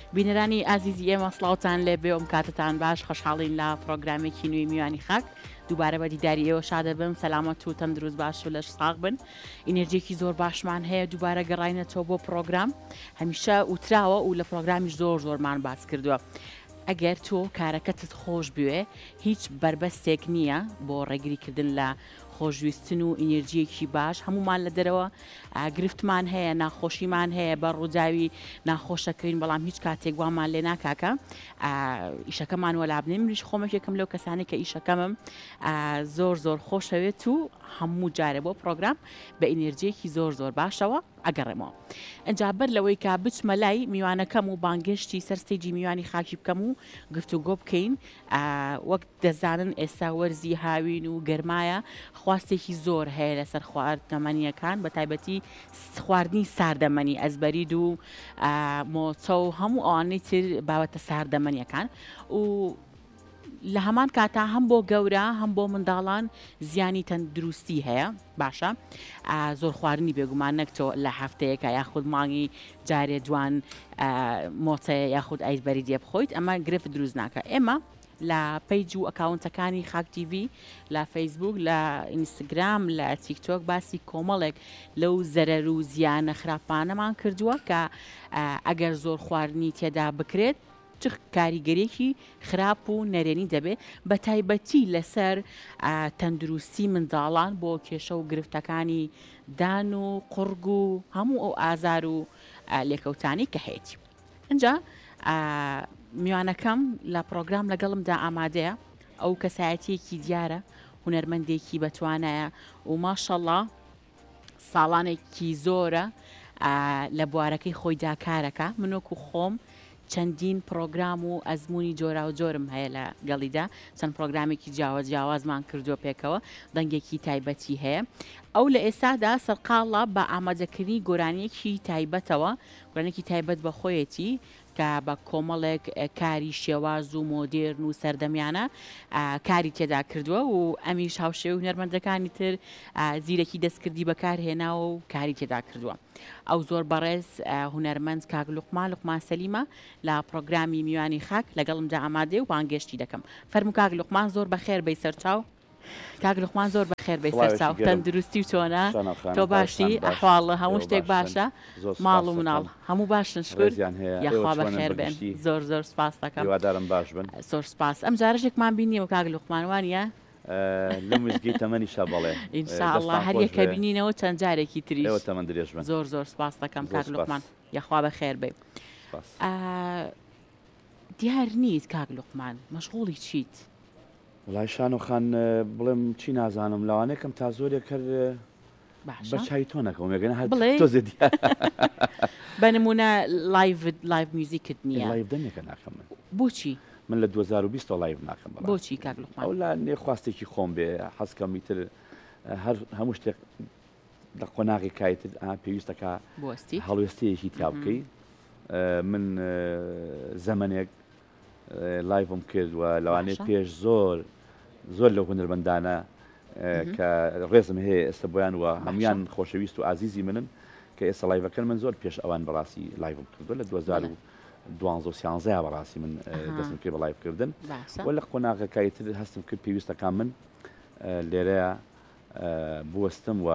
بینەرانی ئازیزی ئێمە سڵاوتان لێ بێ ئەم کاتتان باش خۆشحاڵین لە پرۆگرامێکی نوێی میوانی خاک دووبارە بە دیداری ئێوە شادە بم سەلامەت و تەندروست باش و لەش ساغ بن ئینەرژێکی زۆر باشمان هەیە دووبارە گەڕاینەتەوە بۆ پرۆگرام هەمیشە وتراوە و لە پرۆگرامیش زۆرمان باس کردووە. ئەگەر تۆ کارەکەتت خۆش بوێ هیچ بربەستێک نییە بۆ ڕێگریکردن لە خۆشویستن و ئینەرژیەکی باش هەمومان لە دەرەوە گرفتمان هەیە ناخۆشیمان هەیە بە ڕووداوی ناخۆشەکەین بەڵام هیچ کاتێک وامان لێ ناکاکە ئیشەکەمان وەلابنێ منیش خۆمەکێکم لەو کەسانی کە ئیشەکەمم زۆر خۆشەوێت و هەموو جارێ بۆ پرۆگرام بە ئینەرژیەکی زۆر باشەوە ئەگەڕێمەوە. ئەجا بەر لەوەی کا بچمە لای میوانەکەم و بانگشتی سەرستێجی میوانی خاکی بکەم و گفتوگۆ بکەین وەک دەزانن ئێستا وەرزی هاوین و گەرمایە خواستێکی زۆر هەیە لەسەر خواردنەمەنیەکان بە تایبەتی خواردنی ساردەمەنی ئەزبەرید و مۆچە و هەموو ئەوانەی تر بابەتە ساردەمەنیەکان و لە هەمان کاتا هەم بۆ گەورە هەم بۆ منداڵان زیانی تەندروستی هەیە باشە زۆر خواردنی بێگومان نەکتۆ لە هەفتەیەکە یاخود مانگی جارێ جوان مۆچەیە یاخود ئایسبەری دێ بخۆیت ئەمە گرفت دروست ناکە ئێمە لە پیج و ئەکاونتەکانی خاک تیڤی لە فەیسبوک لە ئینستاگرام لە تیکتۆک باسی کۆمەڵێک لەو زەرەر و زیانە خراپانەمان کردووە کە ئەگەر زۆر خواردنی تێدا بکرێت کاریگەریەکی خراپ و نەرێنی دەبێت بە تایبەتی لەسەر تەندروستی منداڵان بۆ کێشە و گرفتەکانی دان و قورگ و هەموو ئەو ئازار و لێکەوتانی کە هەیەی. ئەجا میوانەکەم لە پرۆگرام لەگەڵمدا ئامادەیە ئەو کەسایەتیەکی دیارە هونەرمەندێکی بەتوانایە و ماشەڵڵا ساڵانێکی زۆرە لە بوارەکەی خۆیدا کارەکە منۆک و خۆم چەندین پرۆگرام و ئەزمموی جۆرا و جۆرم هەیە لە گەڵیدا چەند پرۆگرامێکی جیاوازمان کردووە پێکەوە دەنگێکی تایبەتی هەیە ئەو لە ئێستادا سەرقاڵە بە ئامادەکردنی گۆرانیەکی تایبەتەوە گۆرانێکی تایبەت بە خۆیەتی کە بە کۆمەڵێک کاری شێواز و مۆدێرن و سەردەمیانە کاری تێدا کردووە و ئەمیش هاوشێ و هونەرمەندەکانی تر زیرەکی دەستکردی بەکارهێناوە و کاری تێدا کردووە. ئەو زۆر بەڕێز هونەرمەند کاک لوقمان سەلیمە لە پرۆگرامی میوانی خاک لەگەڵمدا ئامادێ و بانگشتی دەکەم. فەرموو کاک لوقمان زۆر بەخێر بەی سەرچاو. کاک لوقمان زۆر بەخێر بەی سەرچاو تەندروستی و چۆنە تۆ باشی ئەحواڵە هەموو شتێک باشە ماڵ و مناڵ هەموو باشن شکر یاخوا بەخێر بێن زۆر سپاس دەکەم هیوادارم باش بن زۆر سپاس ئەم جارەشێکمان بینیەوە کاک لوقمان وانە لە مزگەی تەمەنی شابەڵێ ئینشاءالله هەر یەکە بینینەوە چەند جارێکی تریش تەمەند درێژ بن زۆر سپاس دەکەم کاک لوقمان یاخوا بەخێر بێ. دیار نیت کاک لوقمان مەشغوڵی چیت؟ وڵای شانۆخان بڵێم چی نازانم لەوانەیەکەم تا زۆرێک کرد بە چای تۆ نەکەم ێگەنە هەر تۆ زێدی بەنمونە لایڤ میوزیکت نییە لایڤ دەمێکە ناکەم بۆچی؟ من لە 2020 لایڤ ناکەم بۆچی کاک لوقمان؟ ئەو لا نێخواستێکی خۆم بێ حەزکەم ئیتر هەر هەموو شتێک لە قۆناغی کایتر پێویستەکە هەڵوێستەیەکی تیا بکەی. من زەمانێک لایڤم کردووە لەوانەیە پێش زۆر لە هونەرمەندانە کە ڕێزم هەیە ئێستا بۆیان وە هەمویان خۆشەویست و ئازیزی منن کە ئێستا لایڤەکەن من زۆر پێش ئەوان بەڕاستی لایڤم کردووە لە 2012 بەڕاستی من دەستم کرد بە لایڤکردن وە لە قۆناغەکایتر هەستم کرد پێویستەکان من لێرەیە بوەستم و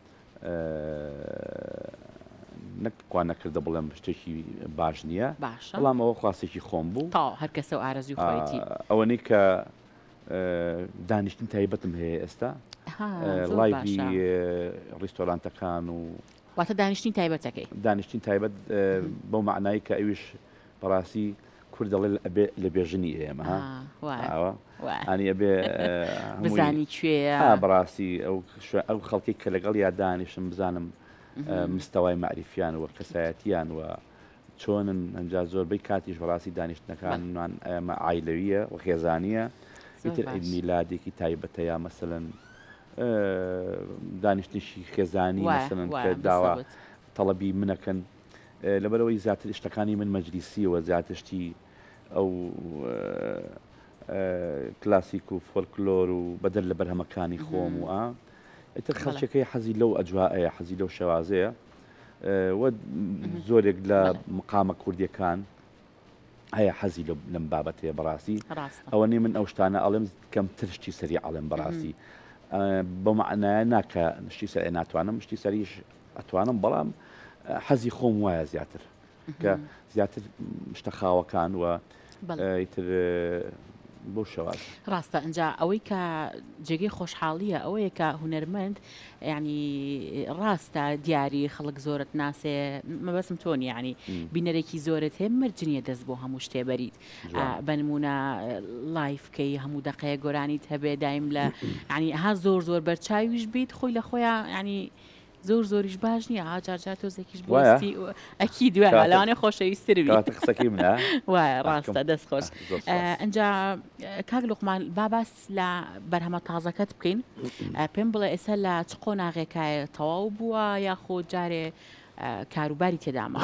نەکوان نەکردە بڵێم شتێکی باش نییە بەڵام ئەوە خواستێکی خۆم بوو هەر کەسە و ئارەزوی خۆیەتی ئەوەنەی کە دانیشتن تایبەتم هەیە ئێستا لایڤی ڕیستۆرانتەکان و واتە دانیشتین تایبەتەکەی دانیشتین تایبەت بەو معنایی کە ئەویش بەڕاستی کورد دەڵێ لە بێژنی ئێمە ئەنی ئەبێ بزانی کوێیە بەڕاستی ئەو خەڵکی کە لەگەڵ یا دانیشم بزانم مستەوای معریفیان و کەسایەتیان و چۆنن ئەنجا زۆربەی کاتیش بەڕاستی دانیشتنەکانمان ئێمە عایلەویە و خێزانیە ئیتر عید میلادێکی تایبەتەیە مەسەلەن دانیشتنیشی خێزانی مەسەلەن کە داوا تەڵەبی منەکەن لەبەرەوەی زیاتر شتەکانی من مەجلیسیەوە زیاتشتی ئەو کلاسیک و فۆلکلۆر و بەدەر لە بەرهەمەکانی خۆم و ئیتر خەڵکێکی حەزی لەو ئەجواایە حەزی لەو شەوازەیە وە زۆرێک لە مقامە کوردیەکان هەیە حەزی لەم بابەتەیە بەڕاستی ئەوەنی من ئەو شتانە ئەڵێم کەم ترشتی سەری ئەڵێم بەڕاستی بە معنایە ناکە شتی سەر ناتوانم شتی سەریش ئەتوانم بەڵام حەزی خۆم وایە زیاتر کە زیاتر شتە خاوەکان و ئیتر بۆ شەواز ڕاستە ئەجا ئەوەی کە جێگەی خۆشحاڵیە ئەوەیە کە هونەرمەند ینی ڕاستە دیاری خەڵک زۆرت ناسێ مەبەسم تۆنی ینی بینەرێکی زۆرت هەیە مەرجنیە دەست بۆ هەموو شتێ بەریت بەنمونە لایفکەی هەموو دقەیە گۆرانیت هەبێ دایم لە ینی ها زۆر بەرچاویش بیت خۆی لە خۆیان ینی زۆریش باش نییە هاجارجار تۆزێکیش بۆستی ئەکی دوێ لەوانێ خۆشەویستتر قسەکی منە وایە ڕاستە دەست خۆش ئەجا کاک لوقمان باباس لە بەرهەمە تازەکەت بکەین پێم بڵێ ئێستا لە چ قۆناغێکایە تەواو بووە یاخۆ جارێ کاروباری تێدامە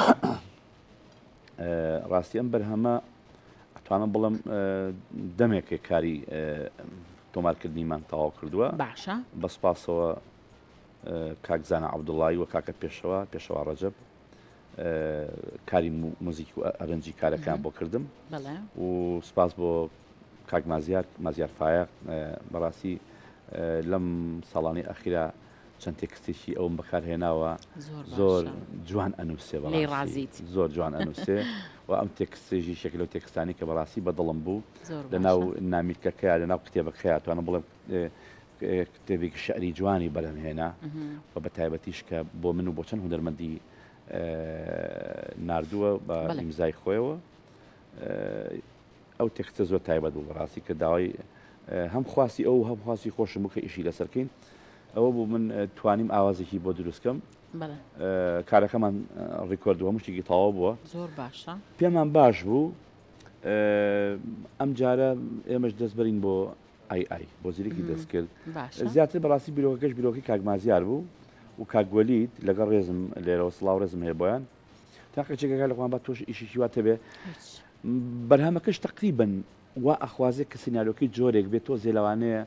ڕاستی ئەم بەرهەمە ئەتوانم بڵم دەمێکێ کاری تۆمارکردنیمان تەواو کردووە باشە بەسپاسەوە کاکزانە عەبدوڵڵایی و کاکە پێشەوا ڕەجەب کاری موزیک و ئەرنجی کارەکان بۆ کردم و سپاس بۆ کاک مازیار فایق بەڕاستی لەم ساڵانی ئەخیرا چەند تێکستێکی ئەوم بەکارهێناوە زۆر جوان ئەنووسێ زۆر جوان ئەنووسێ و ئەم تێکستێژی شکل و تێکستانی کە بەڕاستی بەدڵم بوو لەناو نامیرکەکەیە لەناو کتێبەکەیە توانم بڵێم کتێبێکی شعری جوانی بەرهەمهێنا و بە تایبەتیش کە بۆ من و بۆ چەند هونەرمەندی ناردووە بە ئیمزای خۆیەوە ئەو تێکستە زۆر تایبەت بوو بەڕاستی کە داوای هەم خواستی ئەو هەم خواستی خۆشم بوو کە ئیشی لەسەرکەین ئەوە بوو من توانیم ئاوازێکی بۆ دروستکەم کارەکەمان ڕیکۆرد هەموو شتێکی تەواو بووە زۆر باشە پێمان باش بوو ئەم جارە ئێمەش دەست بەرین بۆ بۆ زیرێکی دەست کرد زیاتر بەڕاستی بیرۆکەکەش بیرۆکی کاکمازیار بوو و کاکگوەلیت لەگەڵ ڕێزم لێرەوە سڵاو ڕێزم هەیە بۆیان تاقە چێکەکە لەخوان بە تۆش ئیشیشی واتە بێ بەرهەمەکەش تقریبن وا ئەخوازێک کە سیناریۆکەی جۆرێک بێت تۆ زێلەوانەیە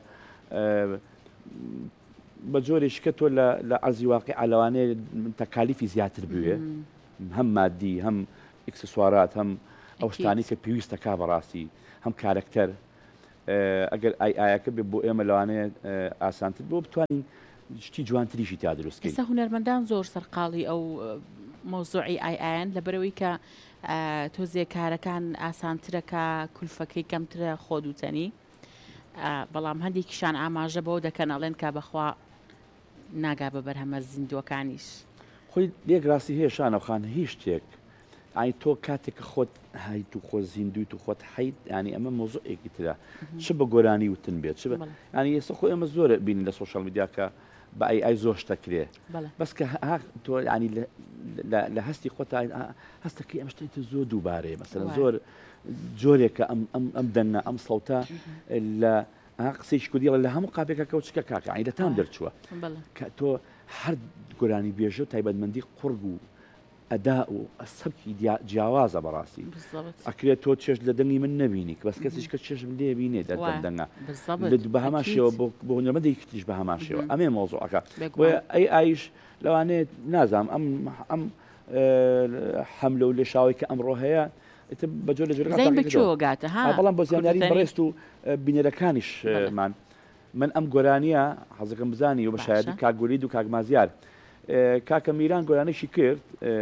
بە جۆرێک کە تۆ لە عەرزی واقعی لەوانەیە تەکالیفی زیاتر بوێ هەم مادی هەم ئەکسسوارات هەم ئەو شتانی کە پێویستە کا بەڕاستی هەم کارکتەر ئەگەر ئایەکە بێ بۆ ئێمە لەوانەیە ئاسانتر بۆ بتوانین شتی جوانتریشی تا دروستکەین ئێستا هونەرمەندان زۆر سەرقاڵی ئەو مۆزوعی ئایان لەبەرەوەی کە تۆزێ کارەکان ئاسانترەکە کولفەکەی کەمترە خۆ دووتەنی بەڵام هەندێکیشان ئاماژە بەوە دەکەن ئەڵێن کا بەخوا ناگا بە بەرهەمە زیندوەکانیش خۆی لێک ڕاستی هەیە شانەوخان هیچ شتێک ئای تۆ کاتێکە خۆت هەیت و خۆ زیندویت و خۆت حیت ینی ئەمە مۆزوعێکی ترە چ بە گۆرانی وتن بێت چ ینی ئێستا خۆ ئێمە زۆر بینین لە سۆشال میدیا کە بە ئای زۆر شتەکرێ بەس کە تۆ ینی لە هەستی خۆت هەستەکەی ئەم شتێت زۆر دووبارەیە مەسەلەن زۆر جۆرێکە ئەم دەنە ئەم سەوتە لە قسەیش کوردیڵە لە هەموو قاپێکە کەوچکە کاکە عین لە تام دەرچووە کە تۆ هەر گۆرانی بێژە و تایبەتمەندی قورگ و ئەدا و سەبکی جیاوازە بەڕاستی ئەکرێت تۆ چێش لە دەنگی من نەبینی بەس کەسیش کە چێشم لێ بینێ دەنگە بە هەماشەوە بۆ هونەرمەندێکیش بە هەماشەوە ئەمێ مۆزوعەکە بۆیە ئایش لەوانەیە نازام ئەم حەملە و لێشاوی کە ئەمڕۆ هەیە بەجۆ لە جۆگاتە بەڵام بۆ زیانیاری بەڕێست و بینەرەکانیشمان من ئەم گۆرانیە حەزەکەم بزانی و بە شایەتی کاکگولید و کاکمازیار کاکە میران گۆرانێکی کرد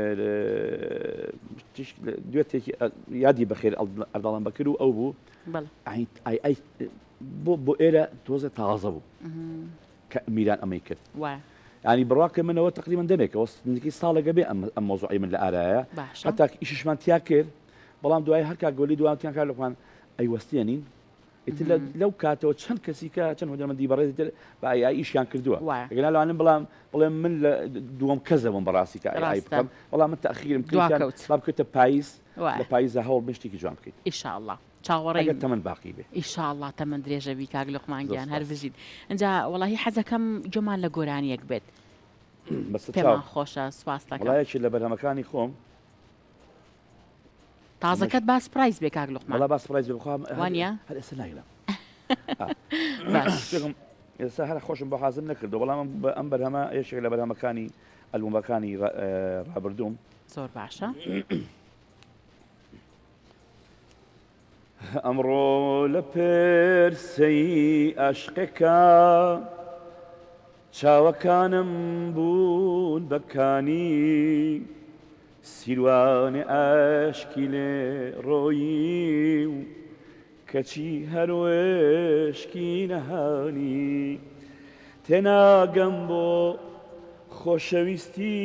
دوێتێکی یادی بەخێر ئەرداڵم بەکرد و ئەو بوو بۆ ئێرە تۆزە تازە بوو کە میران ئەمەی کرد ینی بڕواکە منەوە تقریبا دەمێکەوە نزیکی ساڵێکە بێ ئەم مۆزوعی من لە ئارایە هەتا ئیششمان تیا کرد بەڵام دوای هەر کاکگۆلی دواتیان کار لەخوان ئەیوەستێنین ئیتر لەو کاتەوە چەند کەسیکە چەند هۆنەرمەندی بەڕێزی تر بە ئایشیان کردووە ئەگەر لەوانم بڵێم من لە دووەم کەسەوەم بەڕاستی کە ئای بکەم بەڵام من تەخیرم کردیان بکەوتە پاییز لە پاییزە هەوڵ بشتێکی جوان بکەیت ئیشاءالله چاوەڕێی تەمەن باقی بێ ئیشاءالله تەمەن درێژەبی کاک لوقمانگیان هەر بژیت ئەجا وەڵاهی حەزەکەم جۆمان لە گۆرانیەک بێت پێمان خۆشە سوپاس دەکەم وەڵایەکی لە بەرهەمەکانی خۆم تازەکەت باس پرایز بێ کاک لوقمان وەڵا باس پرایز بخوام وانە هەر ئێستا نایڵم ئێستا هەر خۆشم بە حازم نەکردو بەڵام ئەم بەرهەمە یەکێک لە بەرهەمەکانی ئەلبومەکانی ڕابردووم زۆر باشە ئەمڕۆ لە پرسەی عاشقێکە چاوەکانم بوون بەکانی سیروانێ ئاشکی لێ ڕۆیی و کەچی هەروێشکی نەهانی تێناگەم بۆ خۆشەویستی